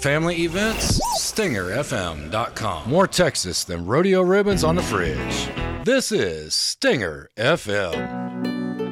family events, StingerFM.com. More Texas than rodeo ribbons on the fridge. This is Stinger FM.